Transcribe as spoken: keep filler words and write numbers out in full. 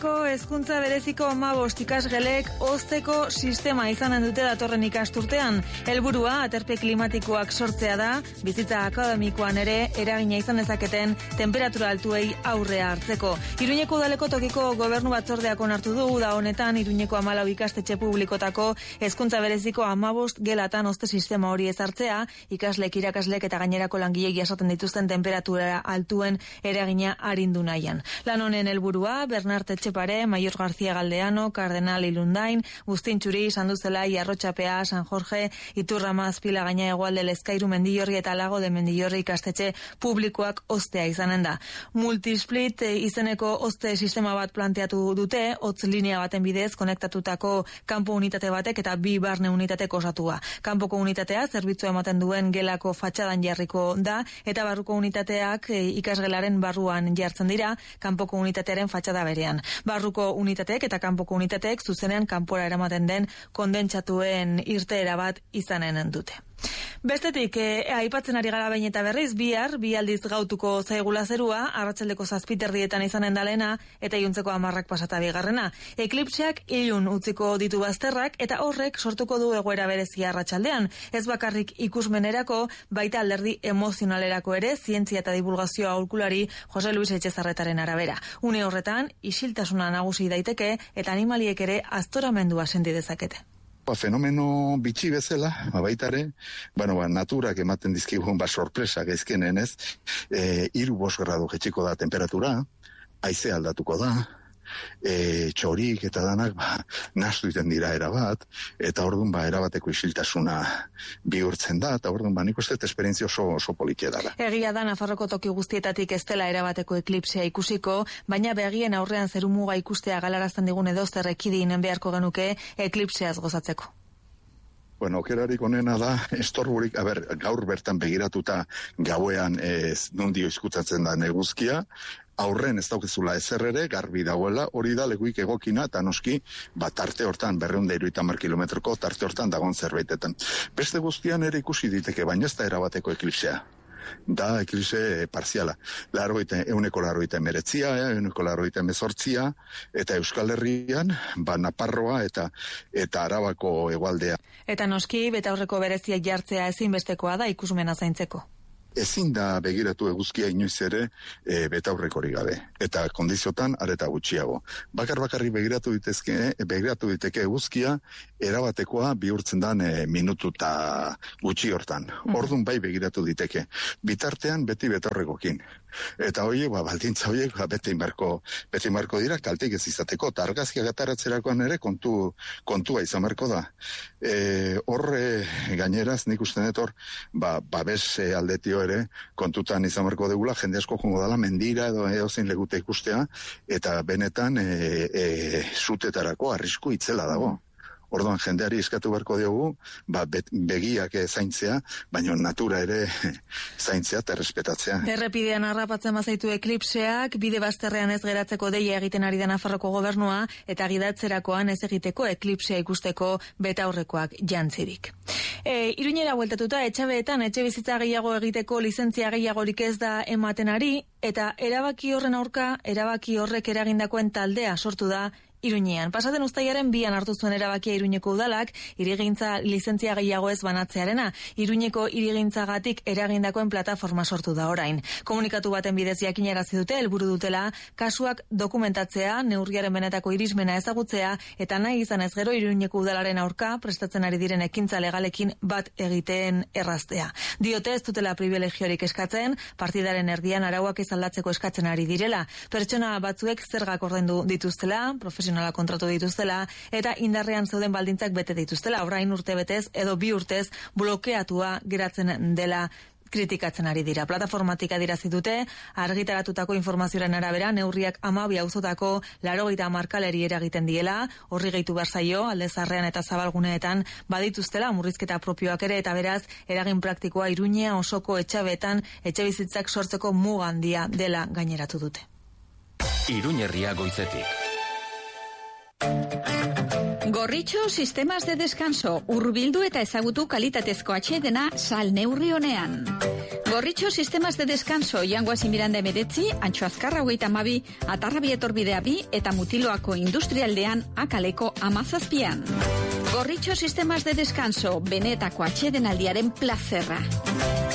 Iruñeko hezkuntza bereziko hamabost ikasgelek hozteko sistema izanen dute datorren ikasturtean. Helburua aterpe klimatikoak sortzea da, bizitza akademikoan ere eragina izan dezaketen temperatura altuei aurrea hartzeko. Iruñeko udaleko tokiko gobernu batzordeak onartu du da honetan Iruñeko hamalau ikastetxe publikotako hezkuntza bereziko hamabost gelatan hozte sistema hori ezartzea, ikaslek, irakaslek eta gainerako langileek jasaten dituzten temperatura altuen eragina arindu nahian. Lan honen helburua Bernard Etxepare, Maior García Galdeano, Cardenal Ilundain, Gustin Txuri, Sanduzelai, Arrotxapea, San Jorge, Iturramaz, Pila Gaina Hegoalde, Lezkairu, Mendillorri eta Lago de Mendillorri ikastetxe publikoak hoztea izanen da. Multisplit izeneko hozte sistema bat planteatu dute, hotz linea baten bidez konektatutako kanpo unitate batek eta bi barne unitateko osatua. Kanpoko unitatea zerbitzu ematen duen gelako fatxadan jarriko da eta barruko unitateak ikasgelaren barruan jartzen dira, kanpoko unitatearen fatxada berean. Barruko unitateek eta kanpoko unitateek zuzenean kanpora eramaten den kondentsatuen irteera bat izanen dute. Bestetik, eh, aipatzen ari gara behin eta berriz, bihar, bi aldiz gautuko zaigula zerua, arratsaldeko zazpiterdietan izanen dalena, eta iluntzeko hamarrak pasata bigarrena. Eklipseak ilun utziko ditu bazterrak, eta horrek sortuko du egoera berezia arratsaldean. Ez bakarrik ikusmenerako, baita alderdi emozionalerako ere, zientzia eta divulgazioa aholkulari Jose Luis Etxezarretaren arabera. Une horretan, isiltasuna nagusi daiteke, eta animaliek ere aztoramendua senti dezakete. Ba, fenomeno bitxi bezala, ba, baitare, bueno, ba, naturak ematen dizkigun ba, sorpresa gaizkenen ez, e, iru bost gradu jetxiko da temperatura, haize aldatuko da, e, txorik eta danak ba, nastu iten dira erabat, eta orduan ba, erabateko isiltasuna bihurtzen da, eta orduan ba, nik uste esperientzia oso, oso politia dara. Egia da, Nafarroko toki guztietatik ez dela erabateko eklipsea ikusiko, baina begien aurrean zerumuga ikustea galarazten digun edozter ekidinen beharko genuke eklipseaz gozatzeko. Bueno, okerarik onena da, estorburik, a ber, gaur bertan begiratuta gauean ez nondio izkutatzen da neguzkia, aurren ez daukezula ezer ere, garbi dagoela, hori da lekuik egokina, eta noski, bat tarte hortan, berreun da iruita mar kilometroko, tarte hortan dagon zerbaitetan. Beste guztian ere ikusi diteke, baina ez da erabateko eklipsea. Da eklipse parziala. Largoite, euneko largoite meretzia, euneko largoite mezortzia, eta Euskal Herrian, ba Naparroa eta eta Arabako hegoaldea. Eta noski, betaurreko bereziak jartzea ezinbestekoa da ikusmena zaintzeko. Ezin da begiratu eguzkia inoiz ere e, betaurrekori gabe. Eta kondiziotan areta gutxiago. Bakar bakarri begiratu ditezke, begiratu diteke eguzkia erabatekoa bihurtzen dan e, minutu eta gutxi hortan. Ordun bai begiratu diteke. Bitartean beti betaurrekokin. Eta horiek, ba, baldintza horiek, ba, beti marko, beti marko dira, kalteik ez izateko, eta argazkiak ataratzerakoan ere kontu, kontua izan marko da. E, horre gaineraz, nik uste netor, ba, babes aldetio ere, kontutan izan marko degula, jende asko jongo dala, mendira edo edozein legute ikustea, eta benetan e, e, zutetarako arrisku itzela dago. Orduan jendeari eskatu beharko diogu, ba, begiak zaintzea, baina natura ere zaintzea eta errespetatzea. Errepidean harrapatzen bazaitu eklipseak, bide bazterrean ez geratzeko deia egiten ari da Nafarroko gobernua, eta gidatzerakoan ez egiteko eklipsea ikusteko betaurrekoak jantzirik. E, Iruñera bueltatuta, etxabeetan etxe bizitza gehiago egiteko lizentzia gehiagorik ez da ematen ari, eta erabaki horren aurka, erabaki horrek eragindakoen taldea sortu da Iruñean. Pasaden uztailaren bian hartu zuen erabakia Iruñeko udalak, hirigintza lizentzia gehiago ez banatzearena. Iruñeko hirigintzagatik eragindakoen plataforma sortu da orain. Komunikatu baten bidez jakinarazi dute, helburu dutela, kasuak dokumentatzea, neurriaren benetako irismena ezagutzea, eta nahi izan ez gero Iruñeko udalaren aurka prestatzen ari diren ekintza legalekin bat egiten erraztea. Diote ez dutela privilegiorik eskatzen, partidaren erdian arauak ez aldatzeko eskatzen ari direla. Pertsona batzuek zergak ordaindu dituztela, profesionalak kontratu dituztela, eta indarrean zeuden baldintzak bete dituztela, orain urte betez edo bi urtez blokeatua geratzen dela kritikatzen ari dira. Plataformatik adirazi dute, argitaratutako informazioaren arabera, neurriak hamabi auzotako laurogeita hamar kaleri eragiten diela, horri gehitu behar zaio, Alde Zaharrean eta Zabalguneetan badituztela murrizketa propioak ere, eta beraz, eragin praktikoa Iruñea osoko etxabeetan etxebizitzak sortzeko muga handia dela gaineratu dute. Iruñerria goizetik. Gorritxo sistemas de descanso, hurbildu eta ezagutu kalitatezko atsedena sal neurri honean. Gorritxo sistemas de descanso, Jangoazi Miranda emeretzi, Antxo Azkarra hogeita hamabi, Atarrabi etorbidea bi eta Mutiloako industrialdean akaleko amazazpian. Gorritxo sistemas de descanso, benetako atsedenaldiaren plazerra.